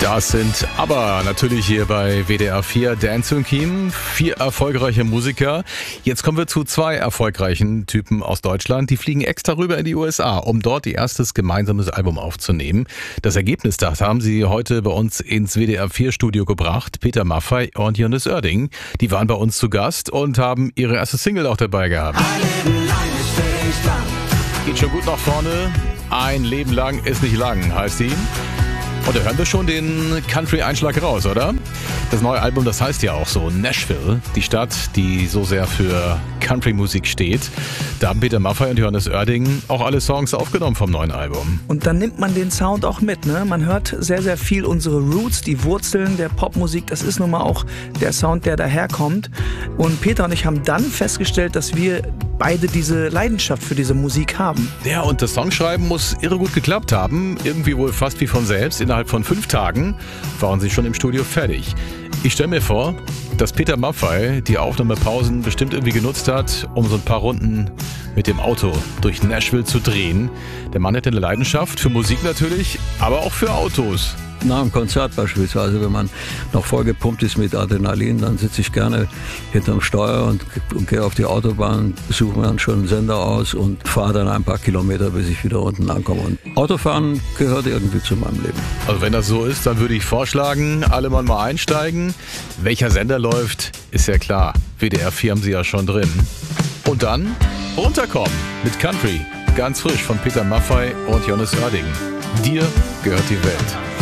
Das sind aber natürlich hier bei WDR 4 Dancing Team 4 erfolgreiche Musiker. Jetzt kommen wir zu 2 erfolgreichen Typen aus Deutschland. Die fliegen extra rüber in die USA, um dort ihr erstes gemeinsames Album aufzunehmen. Das Ergebnis, das haben sie heute bei uns ins WDR 4 Studio gebracht. Peter Maffay und Jonas Oerding. Die waren bei uns zu Gast und haben ihre erste Single auch dabei gehabt. Geht schon gut nach vorne. Ein Leben lang ist nicht lang, heißt die. Und da hören wir schon den Country-Einschlag raus, oder? Das neue Album, das heißt ja auch so, Nashville, die Stadt, die so sehr für Country-Musik steht. Da haben Peter Maffay und Jonas Oerding auch alle Songs aufgenommen vom neuen Album. Und dann nimmt man den Sound auch mit, ne? Man hört sehr, sehr viel unsere Roots, die Wurzeln der Popmusik. Das ist nun mal auch der Sound, der daherkommt. Und Peter und ich haben dann festgestellt, dass wir beide diese Leidenschaft für diese Musik haben. Ja, und das Songschreiben muss irre gut geklappt haben. Irgendwie wohl fast wie von selbst. Innerhalb von 5 Tagen waren sie schon im Studio fertig. Ich stelle mir vor, dass Peter Maffay die Aufnahmepausen bestimmt irgendwie genutzt hat, um so ein paar Runden mit dem Auto durch Nashville zu drehen. Der Mann hat eine Leidenschaft für Musik natürlich, aber auch für Autos. Nach einem Konzert beispielsweise, wenn man noch vollgepumpt ist mit Adrenalin, dann sitze ich gerne hinterm Steuer und gehe auf die Autobahn, suche mir dann schon einen Sender aus und fahre dann ein paar Kilometer, bis ich wieder unten ankomme. Und Autofahren gehört irgendwie zu meinem Leben. Also wenn das so ist, dann würde ich vorschlagen, alle mal einsteigen. Welcher Sender läuft, ist ja klar. WDR 4 haben sie ja schon drin. Und dann runterkommen mit Country. Ganz frisch von Peter Maffay und Jonas Oerding. Dir gehört die Welt.